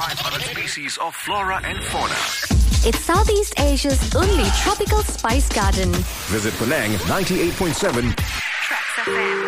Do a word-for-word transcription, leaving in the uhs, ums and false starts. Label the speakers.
Speaker 1: five hundred species of flora and fauna.
Speaker 2: It's Southeast Asia's only tropical spice garden.
Speaker 1: Visit Penang ninety-eight point seven
Speaker 3: Tracks F M.